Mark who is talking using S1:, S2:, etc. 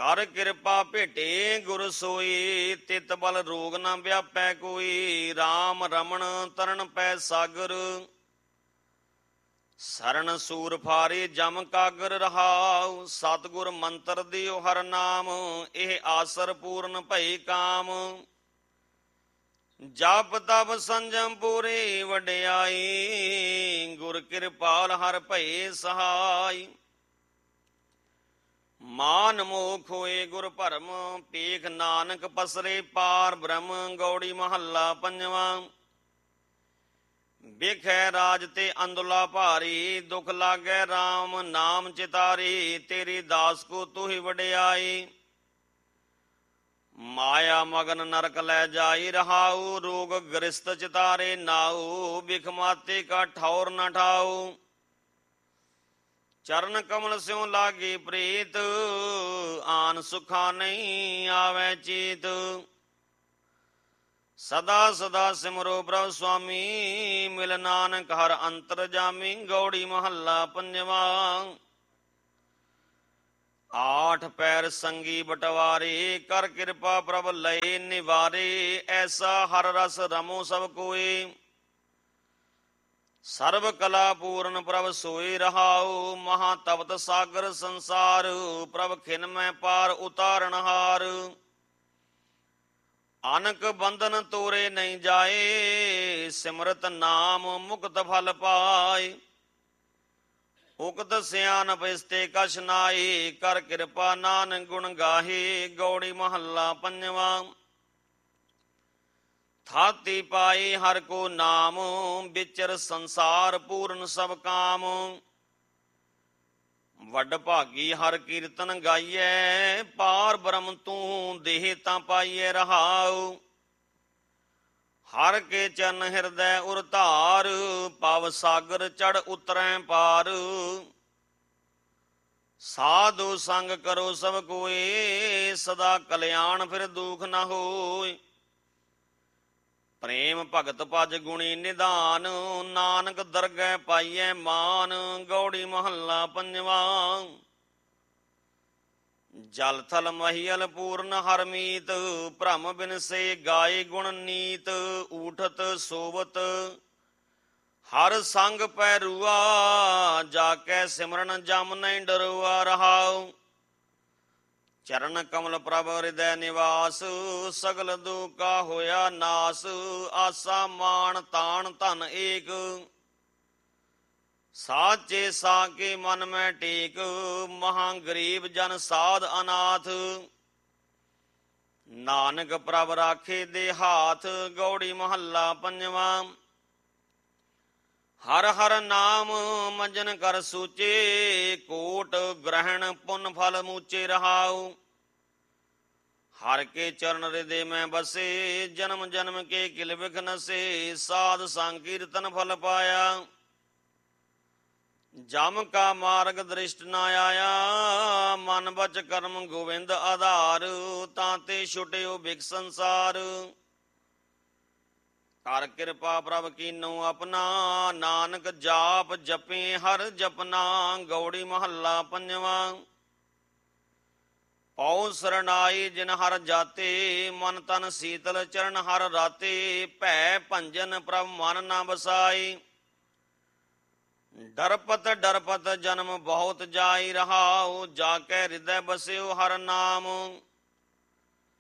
S1: ਹਰ ਕਿਰਪਾ ਭੇਟੇ ਗੁਰ ਸੋਈ, ਤਿਤ ਬਲ ਰੋਗ ਨਾ ਵਿਆਪੈ ਕੋਈ। RAM ਰਮਣ ਤਰਨ ਪੈ ਸਾਗਰ, ਸਰਨ ਸੂਰ ਫਾਰੇ ਜਮ ਕਾਗਰ ਰਹਾਉ। ਸਤਿਗੁਰ ਮੰਤਰ ਦਿਓ ਹਰ ਨਾਮ, ਇਹ ਆਸਰ ਪੂਰਨ ਭਈ ਕਾਮ। ਜਪ ਤਪ ਸੰਜਮ ਪੂਰੀ ਵਡਿਆਈ, ਗੁਰ ਕਿਰਪਾਲ ਹਰ ਭਏ ਸਹਾਈ। ਮਾਨ ਮੋਖ ਹੋਏ ਗੁਰ ਭਰਮ, ਪੇਖ ਨਾਨਕ ਪਸਰੇ ਪਾਰ ਬ੍ਰਹਮ। ਗੌੜੀ ਮਹੱਲਾ ਪੰਜਵਾਂ। ਵੇਖੈ ਰਾਜ ਤੇ ਅੰਦੁਲਾ ਭਾਰੀ, ਦੁਖ ਲਾਗੈ RAM ਨਾਮ ਚਿਤਾਰੀ। ਤੇਰੀ ਦਾਸ ਕੋ ਤੂੰ ਹੀ ਵਡਿਆਈ, ਮਾਇਆ ਮਗਨ ਨਰਕ ਲੈ ਜਾਈ ਰਹਾਉ। ਰੋਗ ਗ੍ਰਸਤ ਚਿਤਾਰੇ ਨਾਉ, ਬਿਖ ਮਾਤੇ ਕਾ ਠੌਰ ਨ ਠਾਉ। ਚਰਨ ਕਮਲ ਸਿਉ ਲਾਗੇ ਪ੍ਰੀਤ, ਆਨ ਸੁਖਾ ਨਹੀਂ ਆਵੈ ਚੀਤ। ਸਦਾ ਸਦਾ ਸਿਮਰੋ ਪ੍ਰਭ ਸੁਆਮੀ, ਮਿਲ ਨਾਨਕ ਹਰ ਅੰਤਰ ਜਾਮੀ। ਗੌੜੀ ਮਹੱਲਾ ਪੰਜਵਾਂ। ਆਠ ਪੈਰ ਸੰਗੀ ਬਟਵਾਰੇ, ਕਰ ਕਿਰਪਾ ਪ੍ਰਭ ਲਏ ਨਿਵਾਰੇ। ਐਸਾ ਹਰ ਰਸ ਰਮੋ ਸਭ ਕੋਏ, ਸਰਬ ਕਲਾ ਪੂਰਨ ਪ੍ਰਭ ਸੋਏ ਰਹਾਉ। ਮਹਾ ਤਪਤ ਸਾਗਰ ਸੰਸਾਰ, ਪ੍ਰਭ ਖਿਨ ਮੈਂ ਪਾਰ ਉਤਾਰਨ ਹਾਰ। ਅਨਕ ਬੰਧਨ ਤੋਰੇ ਨਹੀਂ ਜਾਏ, ਸਿਮਰਤ ਨਾਮ ਮੁਕਤ ਫਲ ਪਾਏ। ਉਕਤ ਸਿਆਨਪ ਇਸਤੇ ਕਛ ਨਾਏ, ਕਰ ਕਿਰਪਾ ਨਾਨਕ ਗੁਣ ਗਾਹੇ। ਗੌੜੀ ਮਹੱਲਾ ਪੰਜਵਾਂ। ਥਾਤੀ ਪਾਈ ਹਰ ਕੋ ਨਾਮ, ਵਿਚਰ ਸੰਸਾਰ ਪੂਰਨ ਸਭ ਕਾਮ। ਵੱਡ ਭਾਗੀ ਹਰ ਕੀਰਤਨ ਗਾਈਐ, ਪਾਰ ਬ੍ਰਹਮ ਤੂੰ ਦੇਹ ਤਾਂ ਪਾਈਐ ਰਹਾਉ। ਹਰ ਕੇ ਚਰਨ ਹਿਰਦੈ ਉਰ ਧਾਰ, ਪਵ ਸਾਗਰ ਚੜ ਉਤਰੈ ਪਾਰ। ਸਾਧੂ ਸੰਗ ਕਰੋ ਸਭ ਕੋਏ, ਸਦਾ ਕਲਿਆਣ ਫਿਰ ਦੁਖ ਨ ਹੋਏ। ਪ੍ਰੇਮ ਭਗਤ ਭਜ ਗੁਣੀ ਨਿਧਾਨ, ਨਾਨਕ ਦਰਗਹਿ ਪਾਈਐ ਮਾਨ। ਗੌੜੀ ਮਹੱਲਾ ਪੰਜਵਾਂ। ਜਲ ਥਲ ਮਹੀਅਲ ਪੂਰਨ ਹਰਮੀਤ, ਭ੍ਰਮ ਬਿਨਸੇ ਗਾਏ ਗੁਣ ਨੀਤ। ਊਠਤ ਸੋਵਤ ਹਰ ਸੰਗ ਪੈ ਰੂਆ, ਜਾ ਕੇ ਸਿਮਰਨ ਜਮ ਨਹੀਂ ਡਰੂਆ ਰਹਾਉ। ਚਰਨ ਕਮਲ ਪ੍ਰਭ ਹਿਰਦੈ ਨਿਵਾਸ, ਸਗਲ ਦੁਖ ਕਾ ਹੋਇਆ ਨਾਸ। ਆਸਾ ਮਾਨ ਤਾਣ ਧਨ ਏਕ, ਸਾਚੇ ਸਾਕੇ ਮਨ ਮੈਂ ਟੇਕ। ਮਹਾ ਗਰੀਬ ਜਨ ਸਾਧ ਅਨਾਥ, ਨਾਨਕ ਪ੍ਰਭ ਰਾਖੇ ਦੇ ਹਾਥ। ਗੌੜੀ ਮਹੱਲਾ ਪੰਜਵਾਂ। ਹਰ ਹਰ ਨਾਮ ਮਜਨ ਕਰ ਸੂਚੇ, ਕੋਟ ਗ੍ਰਹਿਣ ਪੁੰਨ ਫਲ ਮੂਚੇ ਰਹਾਉ। ਹਰ ਕੇ ਚਰਨ ਹਿਰਦੇ ਮੈਂ ਬਸੇ, ਜਨਮ ਜਨਮ ਕੇ ਕਿਲ ਬਿਖ ਨਸੇ। ਸਾਧ ਸੰਕੀਰਤਨ ਫਲ ਪਾਇਆ, ਜਮ ਕਾ ਮਾਰਗ ਦ੍ਰਿਸ਼ਟ ਨ ਆਇਆ। ਮਨ ਬਚ ਕਰਮ ਗੋਵਿੰਦ ਆਧਾਰ, ਤਾਂ ਤੇ ਛੁਟਿਓ ਬਿਖ ਸੰਸਾਰ। ਕਰ ਕਿਰਪਾ ਪ੍ਰਭ ਕੀਨੋ ਆਪਣਾ, ਨਾਨਕ ਜਾਪ ਜਪੇ ਹਰ ਜਪਨਾ। ਗੌੜੀ ਮਹੱਲਾ ਪੰਜਵਾਂ। ਪਉ ਸਰਨਾਈ ਜਿਨ ਹਰ ਜਾਤੇ, ਮਨ ਤਨ ਸੀਤਲ ਚਰਨ ਹਰ ਰਾਤੇ। ਭੈ ਭੰਜਨ ਪ੍ਰਭ ਮਨ ਨ ਬਸਾਈ, ਡਰਪਤ ਡਰਪਤ ਜਨਮ ਬਹੁਤ ਜਾਈ ਰਹਾਉ। ਜਾ ਕੇ ਹਿਰਦੈ ਬਸਿਓ ਹਰ ਨਾਮ,